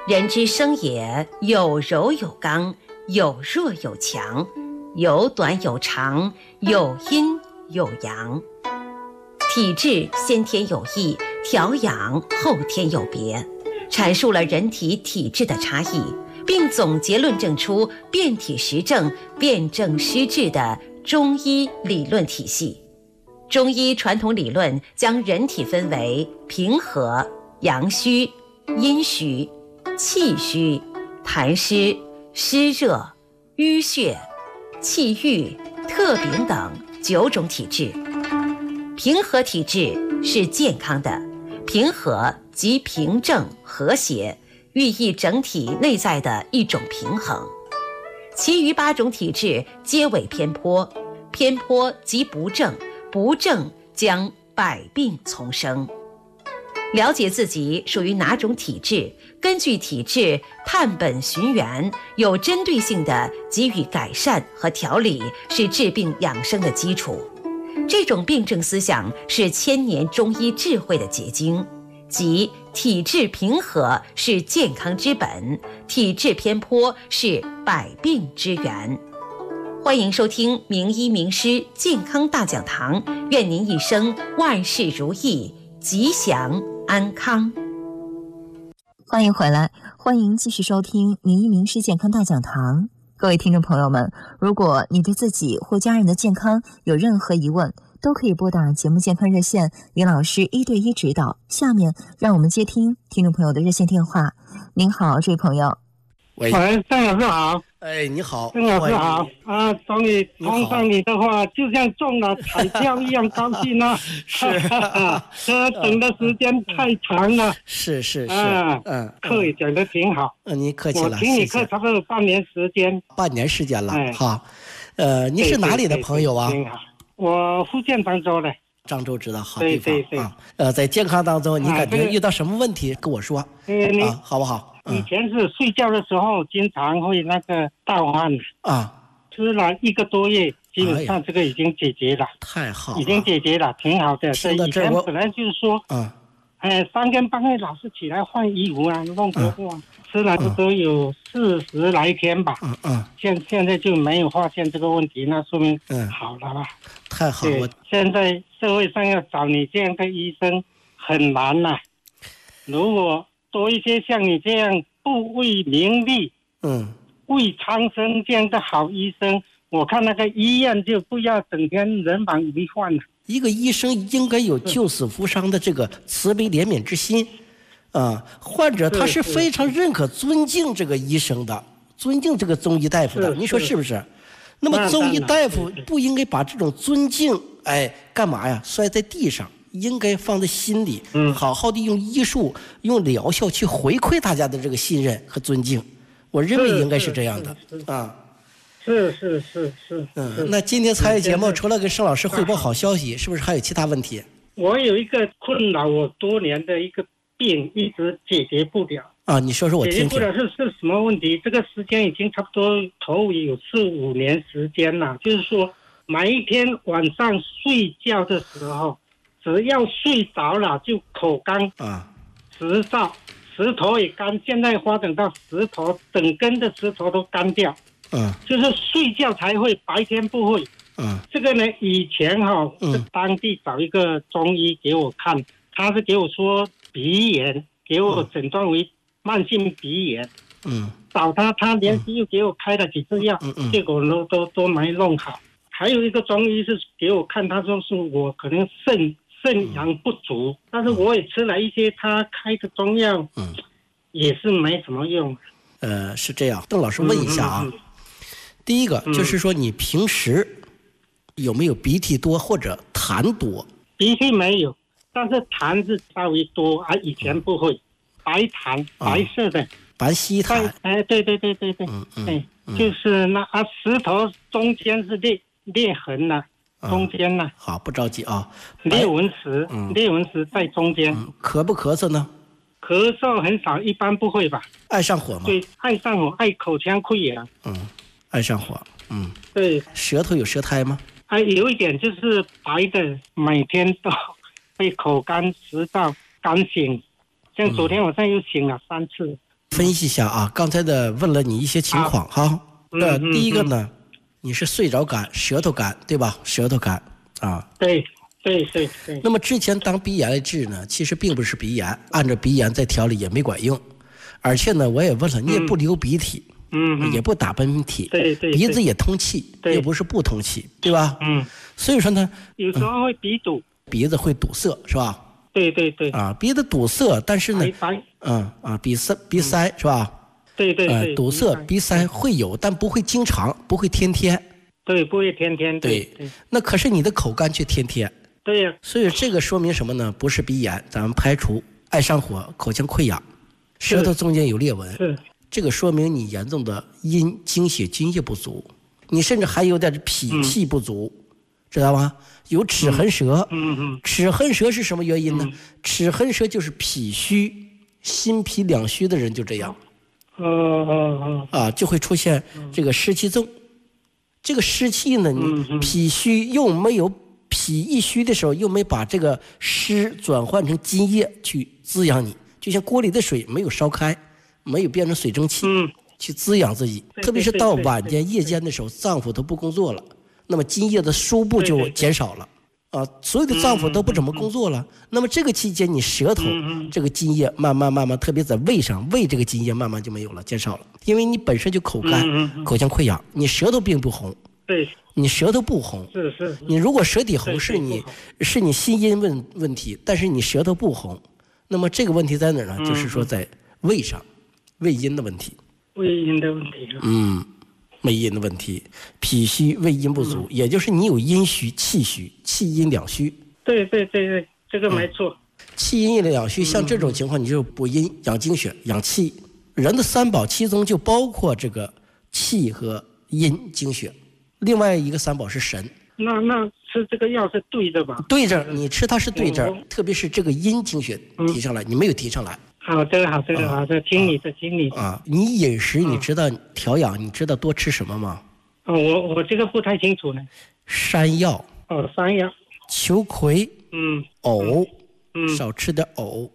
人之生也，有柔有刚，有弱有强，有短有长，有阴有阳。体质先天有异，调养后天有别，阐述了人体体质的差异，并总结论证出辨体实证、辨证施治的中医理论体系。中医传统理论将人体分为平和、阳虚、阴虚、气虚、痰湿、湿热、淤血、气郁、特禀等9种体质。平和体质是健康的，平和即平正和谐，寓意整体内在的一种平衡。其余8种体质皆为偏颇，偏颇即不正，不正将百病丛生。了解自己属于哪种体质，根据体质探本寻源，有针对性地给予改善和调理，是治病养生的基础。这种辩证思想是千年中医智慧的结晶，即体质平和是健康之本，体质偏颇是百病之源。欢迎收听名医名师健康大讲堂，愿您一生万事如意，吉祥安康。 欢迎回来，欢迎继续收听名医名师健康大讲堂。各位听众朋友们，如果你对自己或家人的健康有任何疑问，都可以拨打节目健康热线，林老师1对1指导。下面让我们接听听众朋友的热线电话。您好，这位朋友。 喂， 郑老师好。 哎，你好， 郑老师好啊！终于通上你的话，就像中了彩票一样高兴啊！ 是这等的时间太长了。 是课也讲得挺好。 您客气了。 我听你课差不多有半年时间。 半年时间了，好。您是哪里的朋友啊？ 我福建漳州的。 漳州知道，好地方啊。在健康当中，你感觉遇到什么问题跟我说啊，好不好？ 以前是睡觉的时候经常会那个盗汗啊， 吃了1个多月，基本上这个已经解决了。 太好了， 已经解决了，挺好的。所以以前本来就是说3更半夜老是起来换衣服啊，弄得吃了都有40来天吧。现在就没有发现这个问题，那说明好了吧？ 太好了。 现在社会上要找你这样的医生很难呐。如果多一些像你这样不为名利为苍生这样的好医生，我看那个医院就不要整天人满为患了。 一个医生应该有救死扶伤的这个慈悲怜悯之心患者他是非常认可尊敬这个医生的，尊敬这个中医大夫的，您说是不是？那么中医大夫不应该把这种尊敬干嘛呀摔在地上，应该放在心里，好好的用医术用疗效去回馈大家的这个信任和尊敬，我认为应该是这样的是。 那今天参与节目除了跟盛老师汇报好消息，是不是还有其他问题？ 我有一个困扰我多年的一个病一直解决不了你说说我听听。 解决不了是什么问题？这个时间已经差不多头有4-5年时间了，就是说每一天晚上睡觉的时候，只要睡着了就口干食燥，石头也干，现在发展到石头整根的石头都干掉就是睡觉才会，白天不会这个呢以前是当地找一个中医给我看，他是给我说鼻炎，给我诊断为慢性鼻炎找他连续又给我开了几次药结果都没弄好。还有一个中医是给我看，他说是我可能肾阳不足，但是我也吃了一些他开的中药也是没什么用。 是这样，邓老师问一下第一个就是说你平时有没有鼻涕多或者痰多？ 鼻涕没有，但是痰是稍微多以前不会，白痰白色的白稀痰对就是那石头中间是裂痕了中间呢好，不着急裂纹石在中间咳不咳嗽呢？ 咳嗽很少，一般不会吧？ 爱上火吗？ 对，爱上火，爱口腔溃疡爱上火对。 舌头有舌苔吗？ 有一点就是白的，每天都会口干食燥干醒，像昨天晚上又醒了3次分析一下啊，刚才的问了你一些情况哈。第一个呢，你是睡着干，舌头干，对吧？舌头干啊。 对。 那么之前当鼻炎来治呢，其实并不是鼻炎，按照鼻炎再调理也没管用，而且呢，我也问了，你也不流鼻涕，也不打喷嚏， 对， 鼻子也通气，又不是不通气，对吧？所以说呢， 有时候会鼻堵， 鼻子会堵塞，是吧？ 对。 啊，鼻子堵塞，但是呢，鼻塞是吧？ 对。 堵塞鼻塞会有，但不会经常，不会天天。 对，不会天天。对。 那可是你的口干却天天。 对呀。 所以这个说明什么呢？不是鼻炎，咱们排除爱上火、口腔溃疡、舌头中间有裂纹。 是。 这个说明你严重的阴精血津液不足，你甚至还有点脾气不足，知道吗？有齿痕舌。齿痕舌是什么原因呢？齿痕舌就是脾虚，心脾两虚的人就这样。就会出现这个湿气重。这个湿气呢，你脾虚又没有脾一虚的时候，又没把这个湿转换成津液去滋养你，就像锅里的水没有烧开，没有变成水蒸气，去滋养自己。特别是到晚间、夜间的时候，脏腑都不工作了，那么津液的输布就减少了。所有的脏腑都不怎么工作了，那么这个期间你舌头这个津液慢慢，特别在胃上，胃这个津液慢慢就没有了，减少了，因为你本身就口干，口腔溃疡，你舌头并不红， 对， 你舌头不红， 是， 你如果舌底红是你心阴问题，但是你舌头不红，那么这个问题在哪儿呢？就是说在胃上，胃阴的问题， 胃阴的问题， 胃阴的问题，脾虚胃阴不足，也就是你有阴虚、气虚、气阴两虚。 对，这个没错。 气阴两虚，像这种情况，你就补阴、养精血、养气。人的三宝其中就包括这个气和阴精血，另外一个三宝是神。 那吃这个药是对的吧？ 对着，你吃它是对着，特别是这个阴精血提上来，你没有提上来。 好，这个好，听你的。 你饮食你知道调养，你知道多吃什么吗？ 我这个不太清楚呢。 山药。 山药。 秋葵。藕。少吃点藕。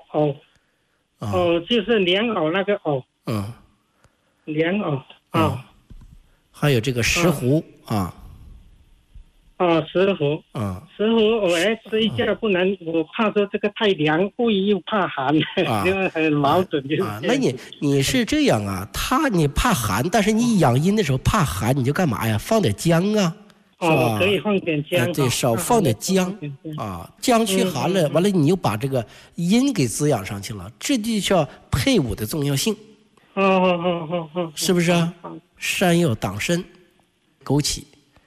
就是莲藕那个藕。莲藕。 还有这个石斛石斛。石斛我还吃一下，不能，我怕说这个太凉，胃又怕寒，因为很矛盾。 那你是这样啊？你怕寒，但是你养阴的时候怕寒，你就干嘛呀？放点姜啊，是吧？ 可以放点姜。 对，少放点姜姜驱寒了，完了你又把这个阴给滋养上去了，这就叫配伍的重要性。是不是啊？山药、党参、枸杞。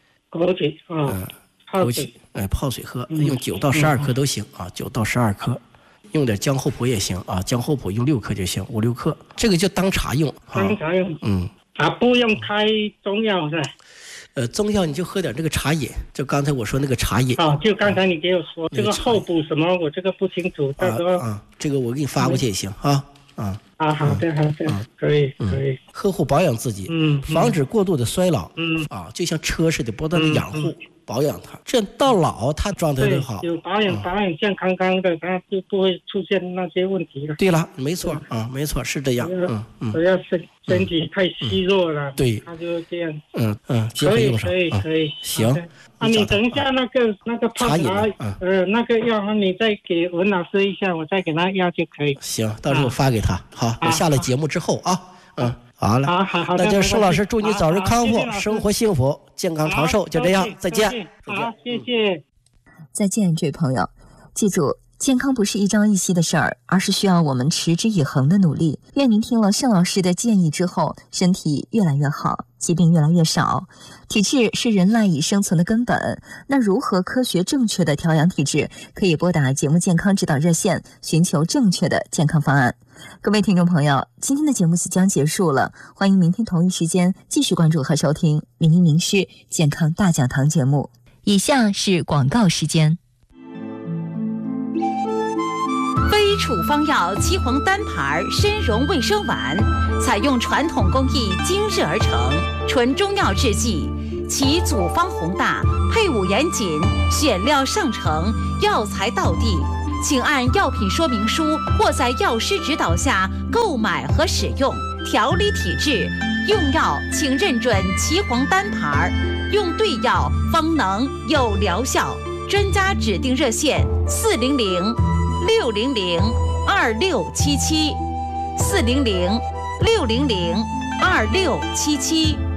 枸杞，泡水喝，用9到12克都行9到12克，用点姜厚朴也行姜厚朴用6克就行，5、6克，这个就当茶用。 当茶用。不用开中药是吧？ 中药你就喝点这个茶饮，就刚才我说那个茶饮。 就刚才你给我说这个厚补什么，我这个不清楚。 这个我给你发过去也行好的，可以。 呵护保养自己，防止过度的衰老，就像车似的，不断的养护保养它，这到老它状态都好。 有保养健康的，它就不会出现那些问题了。 对了，没错没错，是这样。 不要身体太虚弱了， 对， 它就这样。 可以。 行。 你等一下那个泡茶那个药，你再给文老师一下，我再给他要就可以。 行，到时候发给他。好，我下了节目之后好了。 好， 那就盛老师祝你早日康复，生活幸福，健康长寿，就这样，再见。 好，谢谢。 再见，这位朋友，记住。健康不是一朝一夕的事儿，而是需要我们持之以恒的努力。愿您听了盛老师的建议之后，身体越来越好，疾病越来越少。体质是人赖以生存的根本，那如何科学正确的调养体质？可以拨打节目健康指导热线，寻求正确的健康方案。各位听众朋友，今天的节目即将结束了，欢迎明天同一时间继续关注和收听名医名师健康大讲堂节目。以下是广告时间。 非处方药岐黄单牌参茸卫生丸，采用传统工艺精制而成，纯中药制剂，其组方宏大，配伍严谨，选料上乘，药材到地， 请按药品说明书或在药师指导下购买和使用。调理体质，用药请认准岐黄单牌，用对药方能有疗效。专家指定热线400-600-2677，400-600-2677。